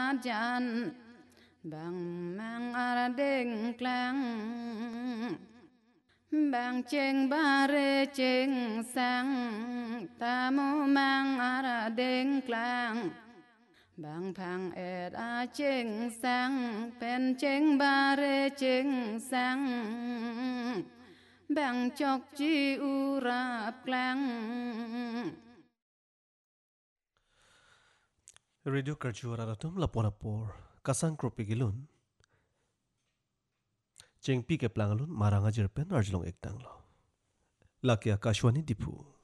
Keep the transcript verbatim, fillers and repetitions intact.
จันบังมังอาราเด้งกลางบังเจงบาเรเจงสังตามูมังอาราเด้งกลางบางพังเอ็ดอาเจงสังเป็นเจงบาเรเจงสังบางจอกจีอุราบกลาง Radio Karjuara ratum laponapor kasang kropigilun jengpi ke plangalun maranga jerpen arjlong ektanglo lakia kashwani dipu